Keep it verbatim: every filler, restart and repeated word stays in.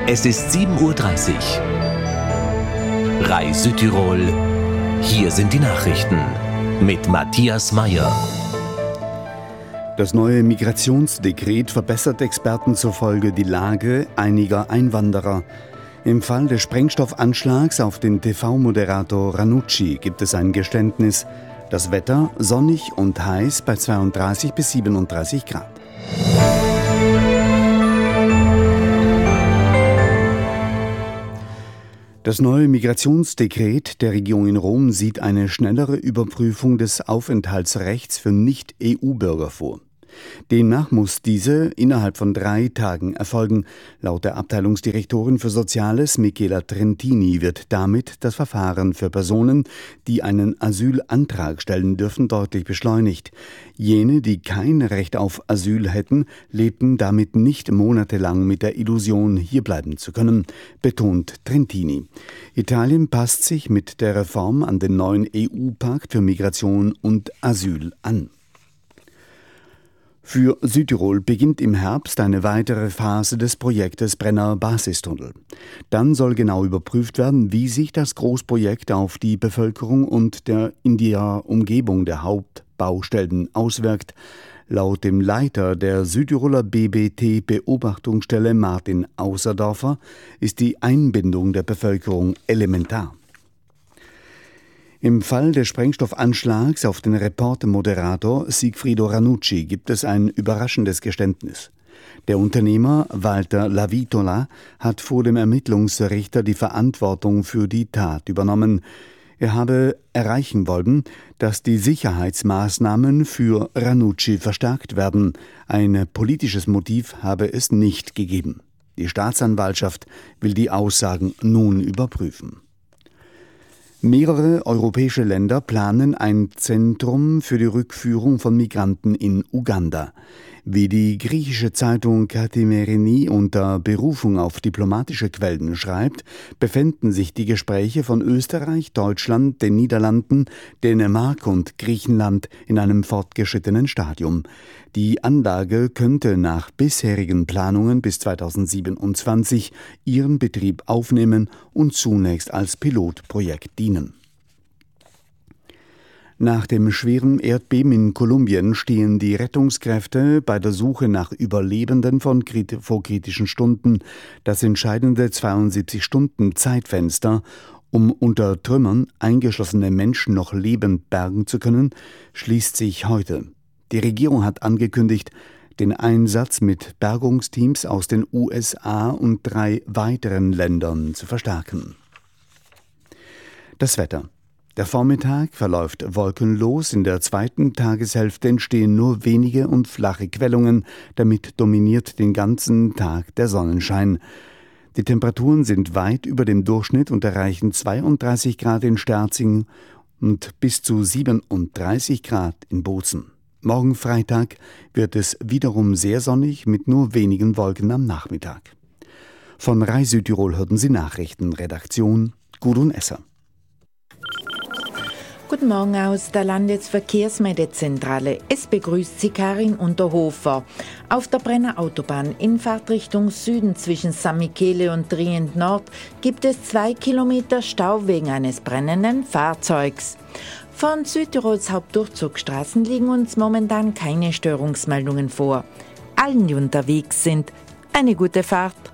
Es ist sieben Uhr dreißig. R A I Südtirol. Hier sind die Nachrichten mit Matthias Meyer. Das neue Migrationsdekret verbessert Experten zufolge die Lage einiger Einwanderer. Im Fall des Sprengstoffanschlags auf den T V-Moderator Ranucci gibt es ein Geständnis. Das Wetter sonnig und heiß bei zweiunddreißig bis siebenunddreißig Grad. Das neue Migrationsdekret der Regierung in Rom sieht eine schnellere Überprüfung des Aufenthaltsrechts für Nicht-E U-Bürger vor. Demnach muss diese innerhalb von drei Tagen erfolgen. Laut der Abteilungsdirektorin für Soziales, Michela Trentini, wird damit das Verfahren für Personen, die einen Asylantrag stellen dürfen, deutlich beschleunigt. Jene, die kein Recht auf Asyl hätten, lebten damit nicht monatelang mit der Illusion, hierbleiben zu können, betont Trentini. Italien passt sich mit der Reform an den neuen E U-Pakt für Migration und Asyl an. Für Südtirol beginnt im Herbst eine weitere Phase des Projektes Brenner Basistunnel. Dann soll genau überprüft werden, wie sich das Großprojekt auf die Bevölkerung und der in der Umgebung der Hauptbaustellen auswirkt. Laut dem Leiter der Südtiroler B B T-Beobachtungsstelle Martin Außerdorfer ist die Einbindung der Bevölkerung elementar. Im Fall des Sprengstoffanschlags auf den Reporter-Moderator Sigfrido Ranucci gibt es ein überraschendes Geständnis. Der Unternehmer Walter Lavitola hat vor dem Ermittlungsrichter die Verantwortung für die Tat übernommen. Er habe erreichen wollen, dass die Sicherheitsmaßnahmen für Ranucci verstärkt werden. Ein politisches Motiv habe es nicht gegeben. Die Staatsanwaltschaft will die Aussagen nun überprüfen. Mehrere europäische Länder planen ein Zentrum für die Rückführung von Migranten in Uganda. Wie die griechische Zeitung Kathimerini unter Berufung auf diplomatische Quellen schreibt, befänden sich die Gespräche von Österreich, Deutschland, den Niederlanden, Dänemark und Griechenland in einem fortgeschrittenen Stadium. Die Anlage könnte nach bisherigen Planungen bis zweitausendsiebenundzwanzig ihren Betrieb aufnehmen und zunächst als Pilotprojekt dienen. Nach dem schweren Erdbeben in Kolumbien stehen die Rettungskräfte bei der Suche nach Überlebenden von krit- vor kritischen Stunden. Das entscheidende zweiundsiebzig Stunden Zeitfenster, um unter Trümmern eingeschlossene Menschen noch lebend bergen zu können, schließt sich heute. Die Regierung hat angekündigt, den Einsatz mit Bergungsteams aus den U S A und drei weiteren Ländern zu verstärken. Das Wetter. Der Vormittag verläuft wolkenlos, in der zweiten Tageshälfte entstehen nur wenige und flache Quellungen, damit dominiert den ganzen Tag der Sonnenschein. Die Temperaturen sind weit über dem Durchschnitt und erreichen zweiunddreißig Grad in Sterzing und bis zu siebenunddreißig Grad in Bozen. Morgen Freitag wird es wiederum sehr sonnig mit nur wenigen Wolken am Nachmittag. Von R A I Südtirol hörten Sie Nachrichten. Redaktion Gudrun Esser. Guten Morgen aus der Landesverkehrsmeldezentrale. Es begrüßt Sie Karin Unterhofer. Auf der Brenner Autobahn in Fahrtrichtung Süden zwischen San Michele und Trient Nord gibt es zwei Kilometer Stau wegen eines brennenden Fahrzeugs. Von Südtirols Hauptdurchzugsstraßen liegen uns momentan keine Störungsmeldungen vor. Allen, die unterwegs sind, eine gute Fahrt.